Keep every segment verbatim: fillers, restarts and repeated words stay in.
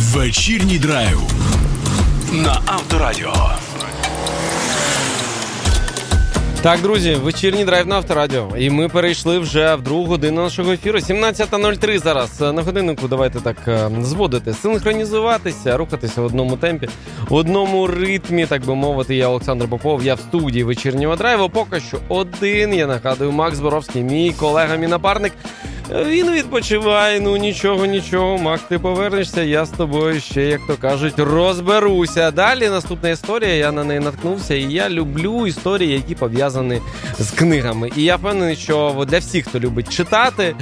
Вечірній драйв на Авторадіо. Так, друзі, вечірній драйв на Авторадіо. І ми перейшли вже в другу годину нашого ефіру. сімнадцята нуль три зараз. На годиннику давайте так зводити, синхронізуватися, рухатися в одному темпі, в одному ритмі, так би мовити. Я Олександр Попов, я в студії вечірнього драйву. Поки що один, я нагадую, Макс Боровський, мій колега, мій напарник. Він відпочиває, ну нічого, нічого, Мак, ти повернешся, я з тобою ще, як то кажуть, розберуся. Далі наступна історія, я на неї наткнувся, і я люблю історії, які пов'язані з книгами. І я впевнений, що для всіх, хто любить читати,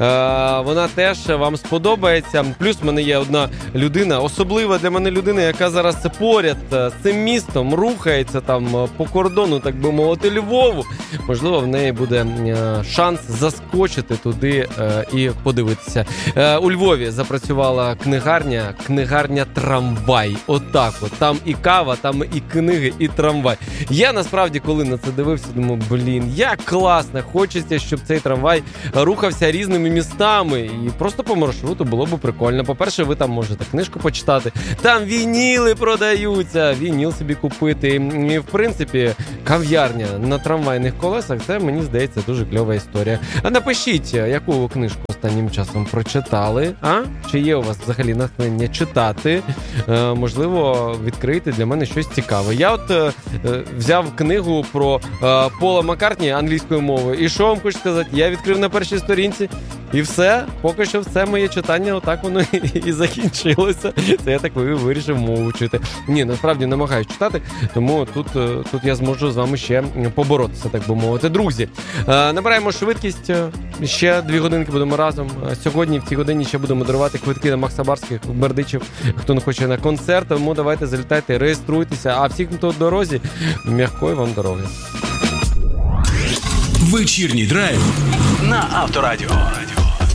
вона теж вам сподобається. Плюс в мене є одна людина, особлива для мене людина, яка зараз поряд з цим містом рухається там по кордону, так би мовити, Львову. Можливо, в неї буде шанс заскочити туди і подивитися. У Львові запрацювала книгарня, книгарня «Трамвай». Отак от. Там і кава, там і книги, і трамвай. Я насправді, коли на це дивився, думаю, блін, як класно, хочеться, щоб цей трамвай рухався різними містами. І просто по маршруту було б прикольно. По-перше, ви там можете книжку почитати. Там вініли продаються, вініл собі купити. І, в принципі, кав'ярня на трамвайних колесах, це, мені здається, дуже кльова історія. А напишіть, яку книжку останнім часом прочитали, а? Чи є у вас взагалі натхнення читати? Е, можливо, відкрити для мене щось цікаве. Я от е, взяв книгу про е, Пола Маккартні англійською мовою. І що вам хочу сказати? Я відкрив на першій сторінці, і все, поки що все моє читання, отак воно і закінчилося. Це я так вирішив мову вчити. Ні, насправді намагаюсь читати, тому тут, тут я зможу з вами ще поборотися, так би мовити. Друзі, набираємо швидкість, ще дві годинки будемо разом. Сьогодні в цій годині ще будемо дарувати квитки на Макса Барських в Бердичів, хто не хоче на концерт, тому давайте залітайте, реєструйтеся, а всіх, хто в дорозі, м'якої вам дороги. Вечірній драйв на Авторадіо.